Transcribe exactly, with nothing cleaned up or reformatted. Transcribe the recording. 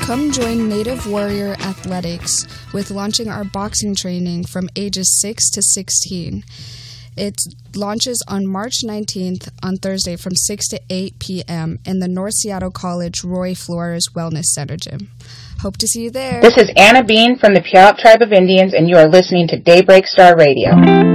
Come join Native Warrior Athletics with launching our boxing training from ages six to sixteen. It launches on March nineteenth on Thursday from six to eight p.m. in the North Seattle College Roy Flores Wellness Center gym. Hope to see you there. This is Anna Bean from the Puyallup Tribe of Indians, and you are listening to Daybreak Star Radio.